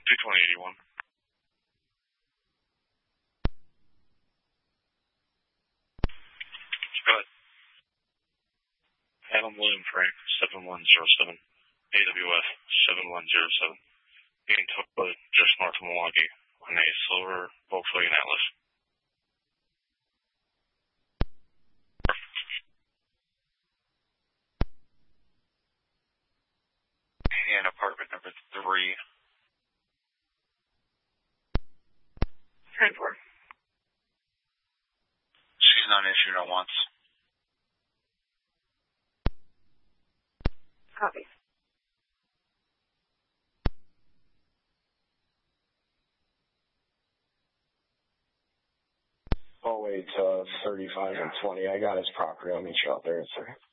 22081. Go ahead. Adam William Frank, 7107. AWF 7107. Being towed just north of Milwaukee on a silver Volkswagen Atlas. And apartment number 3. 10-4. She's not issued at once. Copy. I'll wait 35 and 20. I got his property. I'll meet you out there, sir.